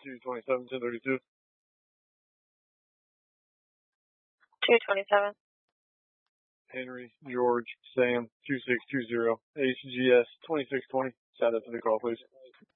227, 1032. 227. Henry, George, Sam, 2620, HGS 2620. Shout out to the call, please.